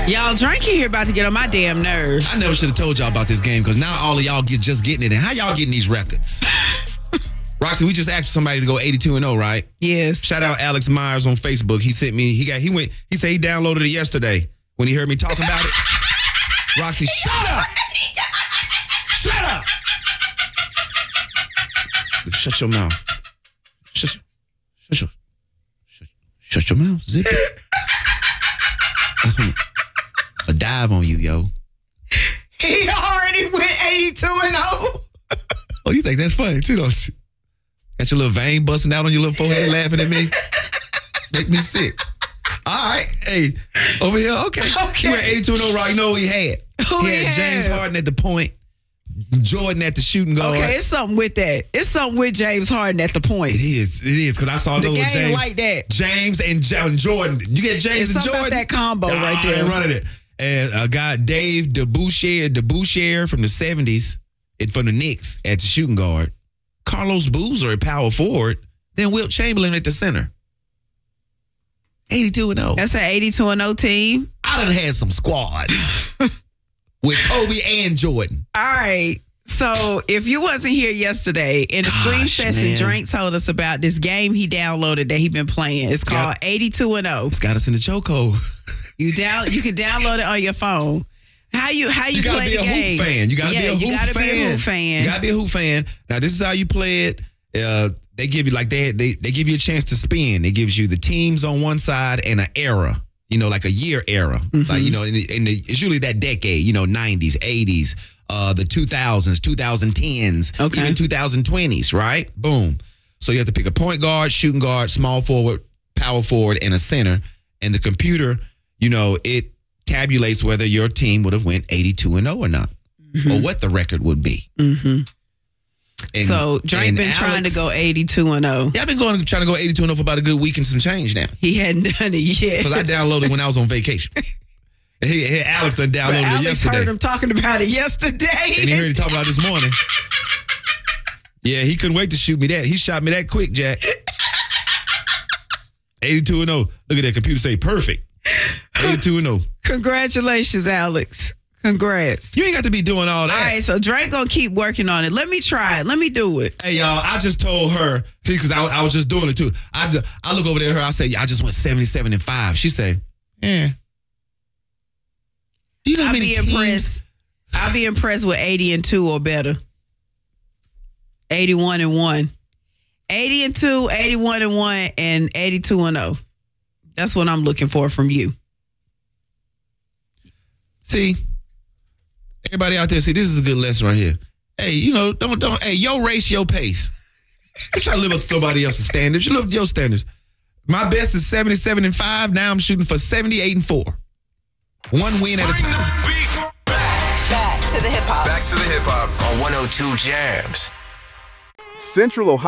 Y'all, Drake in here about to get on my damn nerves. I never should have told y'all about this game because now all of y'all just getting it. And how y'all getting these records? Roxy, we just asked somebody to go 82-0, right? Yes. Shout out Alex Myers on Facebook. He sent me, he said he downloaded it yesterday when he heard me talking about it. Roxy, shut up! Shut up! Shut your mouth. Shut your mouth. Zip it. A dive on you, yo. He already went 82-0. Oh, you think that's funny too, don't you? Got your little vein busting out on your little forehead laughing at me? Make me sick. All right. Hey, over here. Okay. He went 82-0, right? You know who he had? He had James Harden at the point, Jordan at the shooting guard. Okay, it's something with that. It's something with James Harden at the point. It is, because I saw the little game James like that. James and Jordan. You get James and Jordan. About that combo right there. Running it. And a guy, Dave DeBoucher from the 70s, from the Knicks at the shooting guard. Carlos Boozer at power forward. Then Wilt Chamberlain at the center. 82-0. That's an 82-0 team. I done had some squads with Kobe and Jordan. All right. So if you wasn't here yesterday, in the stream session, Drake told us about this game he downloaded that he been playing. It's called 82-0. It's got us in the chokehold. You can download it on your phone. How you play the game? You gotta be a hoop fan. You gotta be a hoop fan. Now this is how you play it. They give you they give you a chance to spin. It gives you the teams on one side and an era. Like a year era. Mm-hmm. Like it's usually that decade. 90s, 80s, the 2000s, 2010s, even 2020s. Right? Boom. So you have to pick a point guard, shooting guard, small forward, power forward, and a center. And the computer, it tabulates whether your team would have went 82-0 or not, or what the record would be. Mm-hmm. So Drake been trying to go 82-0. Yeah, I've been trying to go 82-0 for about a good week and some change now. He hadn't done it yet because I downloaded when I was on vacation. Alex done downloaded it yesterday. Heard him talking about it yesterday, and he heard him talking about it this morning. Yeah, he couldn't wait to shoot me that. He shot me that quick, Jack. 82-0. Look at that computer say perfect. 82-0. Congratulations, Alex. Congrats. You ain't got to be doing all that. All right, so Drake gonna keep working on it. Let me try it. Let me do it. Hey, y'all, I just told her, because I was just doing it too. I look over there at her, I say, I just went 77-5. She say, yeah. Do you know how many teams? I'll be impressed with 80-2 or better. 81-1. 80-2, 81-1, and 82-0. That's what I'm looking for from you. See, everybody out there, this is a good lesson right here. Hey, don't, hey, your race, your pace. You try to live up to somebody else's standards. You live up to your standards. My best is 77-5. Now I'm shooting for 78-4. One win at a time. Back to the hip hop. Back to the hip hop on 102 Jams. Central Ohio.